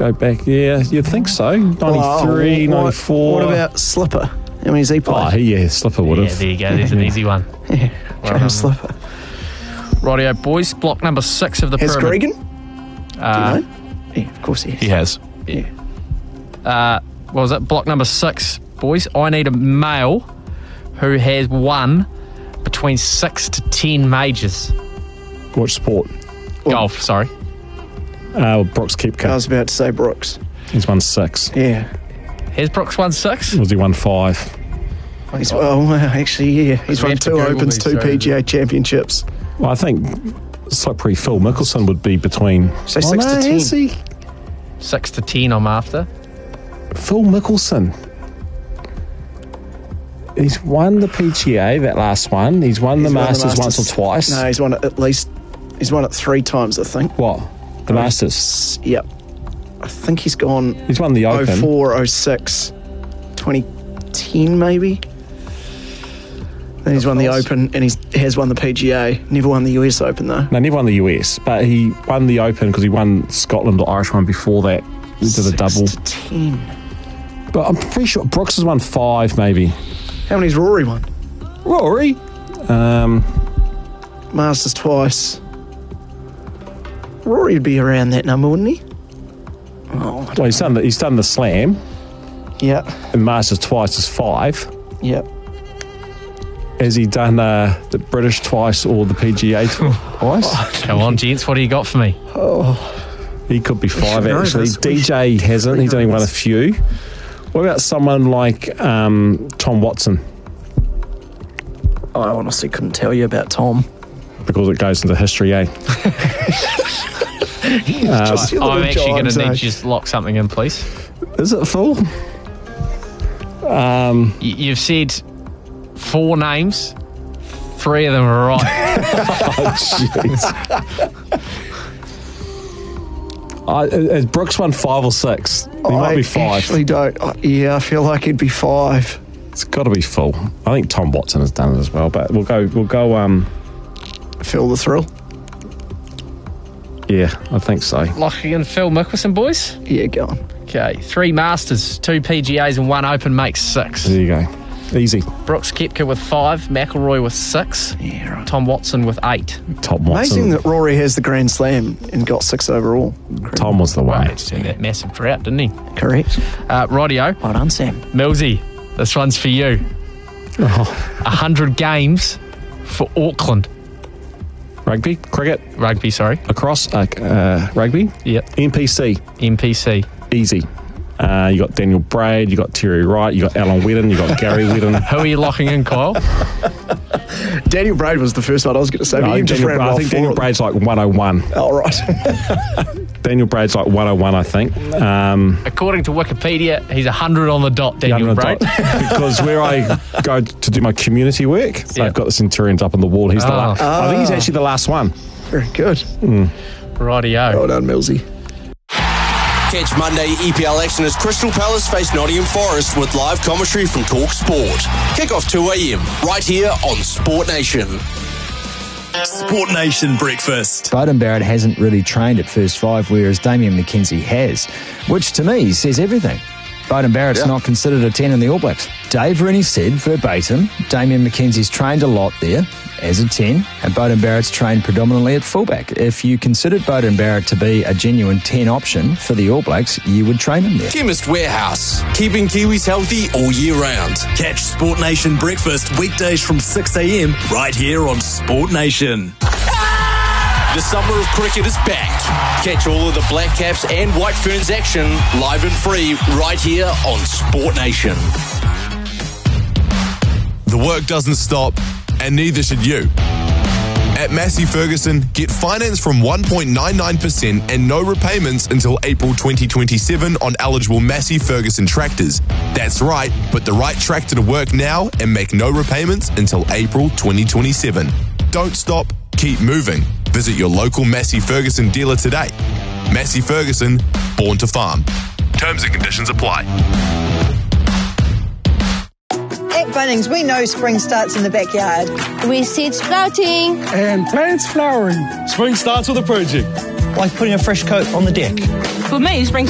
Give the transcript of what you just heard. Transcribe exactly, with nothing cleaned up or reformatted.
go back. Yeah, you'd think so. ninety-three, Well, what- ninety-four. What about Slipper? How many's he Oh, played? he, yeah, Slipper would Yeah, have. there you go. There's an easy one. Yeah, Well James done. Slipper. Rightio, boys. Block number six of the Has pyramid. Gregan? Uh, Do you know? Yeah, of course he has. He has. uh, what was it? Block number six, boys. I need a male who has won between six to ten majors. Which sport? Golf, sorry. Uh, Brooks Koepka. I was about to say Brooks. He's won six. Yeah. Has Brooks won six? Was he won five? He's, well, actually, yeah. He's We won have to two Google Opens, these, two so- P G A championships. Well, I think slippery Phil Mickelson would be between. Say Oh, six no, to ten. is he? Six to ten, I'm after. Phil Mickelson. He's won the P G A, that last one. He's won the He's won the Masters once Masters. or twice. No, he's won it at least. He's won it three times, I think. What? The Masters. S- Yep. I think he's gone He's won the oh Open. four, oh six, twenty ten maybe. Then he's won the Open and he's has won the P G A. Never won the U S Open though. No, never won the U S, but he won the Open because he won Scotland or Irish one before that. He did a Six double. to ten. But I'm pretty sure Brooks has won five, maybe. How many's Rory won? Rory? Um, Masters twice. Rory would be around that number, wouldn't he? Oh, I well, he's done, the, he's done the Slam, yeah, and Masters twice is five. yeah. Has he done uh, the British twice or the P G A twice? Come on, gents. What do you got for me? He could be five, should know actually. this. We D J hasn't. He's only know won a this. few. What about someone like um, Tom Watson? I honestly couldn't tell you about Tom. Because it goes into history, eh? Just your I'm little actually going giant, to need eh? you to just lock something in, please. Is it full? Y- You've said four names. Three of them are right. Uh, has Brooks won five or six? He might I be five. actually don't. uh, Yeah, I feel like he'd be five. It's got to be full. I think Tom Watson has done it as well, but we'll go. We'll go. Um, Feel the thrill. yeah, I think so. Locking in Phil Mickelson, boys. Yeah, go on. Okay, three Masters, two P G As and one Open makes six. There you go. Easy. Brooks Koepka with five, McIlroy with six, Yeah, right. Tom Watson with eight. Tom Watson. Amazing that Rory has the Grand Slam and got six overall. Tom was the one. Right, so that massive drought, didn't he? Correct. Uh, rightio, Well done, Sam. Millsy, this one's for you. Oh, A hundred games for Auckland. rugby, cricket, Rugby, sorry. lacrosse, uh, uh, rugby, Yep, N P C, N P C. easy. Uh, you got Daniel Braid, you got Terry Wright, you got Alan Wedden, you got Gary Wedden. Who are you locking in, Kyle? Daniel Braid was the first one I was going to say, No, but I you think just Daniel, ran I off think four Daniel of them. Braid's like one oh one. Oh, right. Daniel Braid's like one oh one, I think. Um, According to Wikipedia, he's a hundred on the dot, Daniel Yeah, Braid. because where I go to do my community work, Yeah. they've got the Centurions up on the wall. He's the Oh. last. I think he's actually the last one. Very good. Rightio. Well done, Millsy. Catch Monday E P L action as Crystal Palace face Nottingham Forest with live commentary from Talk Sport. Kick off two a.m. right here on Sport Nation. Sport Nation breakfast. Beauden Barrett hasn't really trained at first five, whereas Damian McKenzie has, which to me says everything. Beauden Barrett's not considered a ten in the All Blacks. Dave Rooney said verbatim, Damian McKenzie's trained a lot there as a ten, and Beauden Barrett's trained predominantly at fullback. If you considered Beauden Barrett to be a genuine ten option for the All Blacks, you would train him there. Chemist Warehouse, keeping Kiwis healthy all year round. Catch Sport Nation breakfast weekdays from six a.m. right here on Sport Nation. The summer of cricket is back. Catch all of the Black Caps and White Ferns action live and free right here on Sport Nation. The work doesn't stop, and neither should you. At Massey Ferguson, get finance from one point nine nine percent and no repayments until April twenty twenty-seven on eligible Massey Ferguson tractors. That's right, put the right tractor to work now and make no repayments until April twenty twenty-seven. Don't stop, keep moving. Visit your local Massey Ferguson dealer today. Massey Ferguson, born to farm. Terms and conditions apply. At Bunnings, we know spring starts in the backyard. We seed sprouting. And plants flowering. Spring starts with a project. Like putting a fresh coat on the deck. For me, spring